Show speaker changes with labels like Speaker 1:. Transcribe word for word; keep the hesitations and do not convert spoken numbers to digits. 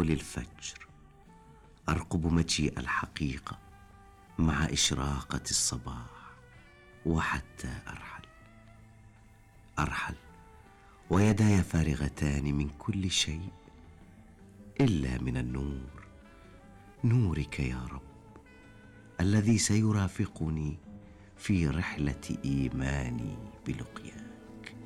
Speaker 1: أدخل الفجر أرقب مجيء الحقيقة مع إشراقة الصباح، وحتى أرحل أرحل ويداي فارغتان من كل شيء إلا من النور، نورك يا رب الذي سيرافقني في رحلة إيماني بلقياك.